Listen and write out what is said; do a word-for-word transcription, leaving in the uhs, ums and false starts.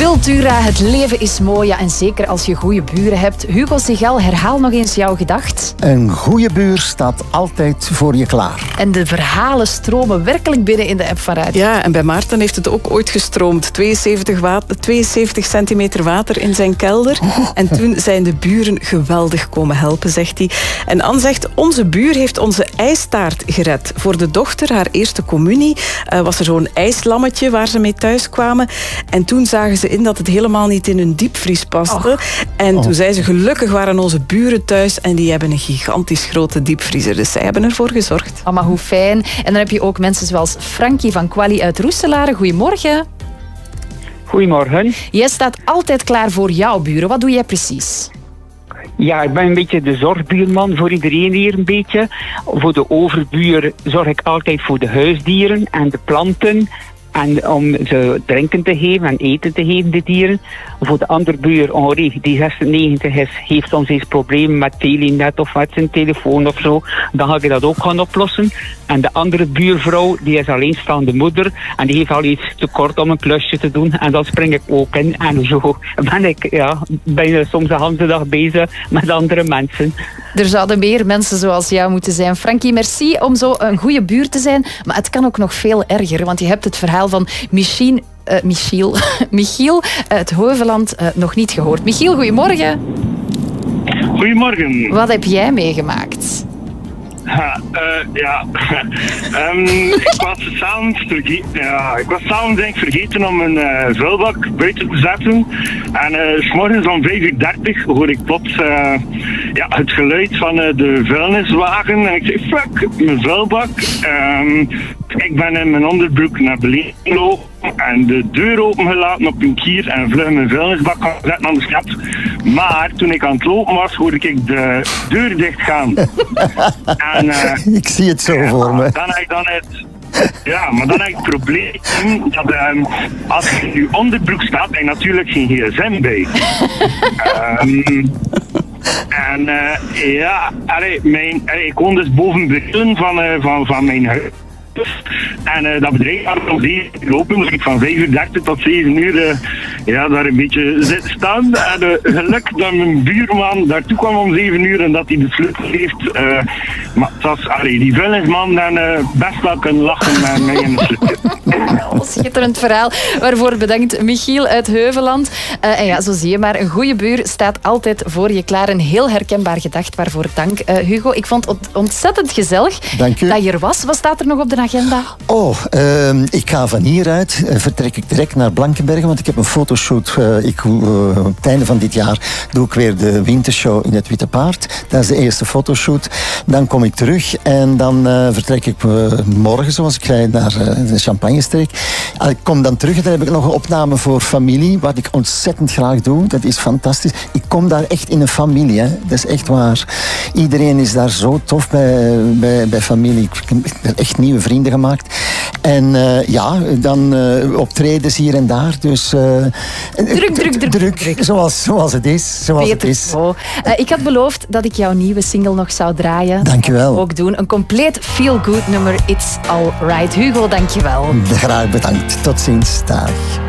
Wiltura, het leven is mooi, ja, en zeker als je goede buren hebt. Hugo Sigel, herhaal nog eens jouw gedacht. Een goede buur staat altijd voor je klaar. En de verhalen stromen werkelijk binnen in de app van Radio. Ja, en bij Maarten heeft het ook ooit gestroomd. tweeënzeventig, water, tweeënzeventig centimeter water in zijn kelder. En toen zijn de buren geweldig komen helpen, zegt hij. En Anne zegt, onze buur heeft onze ijstaart gered. Voor de dochter, haar eerste communie, uh, was er zo'n ijslammetje waar ze mee thuis kwamen. En toen zagen ze in dat het helemaal niet in hun diepvries paste. Oh. En toen oh. zei ze, gelukkig waren onze buren thuis en die hebben een gigantisch grote diepvriezer. Dus zij hebben ervoor gezorgd. Oh, maar hoe fijn. En dan heb je ook mensen zoals Frankie van Quali uit Roeselare. Goedemorgen. Goedemorgen. Jij staat altijd klaar voor jouw buren. Wat doe jij precies? Ja, ik ben een beetje de zorgbuurman voor iedereen hier een beetje. Voor de overbuur zorg ik altijd voor de huisdieren en de planten. En om ze drinken te geven en eten te geven, de dieren. Voor de andere buur, Henri, die zesennegentig is, heeft ons eens problemen met telenet of met zijn telefoon of zo. Dan ga ik dat ook gaan oplossen. En de andere buurvrouw, die is alleenstaande moeder. En die heeft al iets tekort om een klusje te doen. En dan spring ik ook in. En zo ben ik ja, bijna soms de hele dag bezig met andere mensen. Er zouden meer mensen zoals jou moeten zijn. Frankie, merci om zo een goede buur te zijn. Maar het kan ook nog veel erger, want je hebt het verhaal van Michiel, uh, Michiel, Michiel uit Heuveland uh, nog niet gehoord. Michiel, goedemorgen. Goedemorgen. Wat heb jij meegemaakt? Ha, uh, ja, um, ik was s'avonds vergeten, ja, ik was s'avonds denk ik vergeten om een uh, vuilbak buiten te zetten. En uh, 's morgens om vijf uur dertig hoor ik plots uh, ja, het geluid van uh, de vuilniswagen. En ik zei, fuck, mijn vuilbak. Um, ik ben in mijn onderbroek naar beneden gelopen en de deur opengelaten op een kier en vlug mijn vuilnisbak gaan zetten aan de schap. Maar toen ik aan het lopen was, hoorde ik de deur dicht gaan. En, uh, ik zie het zo ja, voor me. Dan heb ik dan het, ja, maar dan heb ik het probleem dat um, als je in je onderbroek staat, heb je natuurlijk geen gsm bij. um, en uh, ja, allee, mijn, allee, ik woon dus boven Bruggen van, uh, van, van mijn huis. En uh, dat bedrijf had om zeven uur lopen, moest ik van vijf uur dertig tot zeven uur uh, ja, daar een beetje zitten staan. En uh, geluk dat mijn buurman daartoe kwam om zeven uur en dat hij de sleutel heeft. Uh, maar het was, allee, die vuilnisman dan uh, best wel kunnen lachen met mij in de sleutel. Oh, schitterend verhaal. Waarvoor bedankt Michiel uit Heuveland. Uh, en ja, zo zie je maar, een goede buur staat altijd voor je klaar. Een heel herkenbaar gedacht, waarvoor dank. Uh, Hugo, ik vond het ontzettend gezellig dat je er was. Wat staat er nog op de agenda? Oh, uh, ik ga van hieruit, uh, vertrek ik direct naar Blankenbergen, want ik heb een fotoshoot. Uh, ik, uh, op het einde van dit jaar doe ik weer de wintershow in het Witte Paard. Dat is de eerste fotoshoot. Dan kom ik terug en dan uh, vertrek ik uh, morgen, zoals ik zei, naar uh, de Champagnestreek. Uh, ik kom dan terug en dan heb ik nog een opname voor familie, wat ik ontzettend graag doe. Dat is fantastisch. Ik kom daar echt in een familie, hè. Dat is echt waar. Iedereen is daar zo tof bij, bij, bij familie. Ik heb echt nieuwe vrienden gemaakt. En uh, ja, dan uh, optredens hier en daar. Dus, uh, druk, druk, druk, druk. druk. Zoals, zoals het is. Zoals het is. Uh, ik had beloofd dat ik jouw nieuwe single nog zou draaien. Dankjewel. Ook doen. Een compleet feel-good nummer. It's Alright. Hugo, dankjewel. Graag bedankt. Tot ziens. Dag.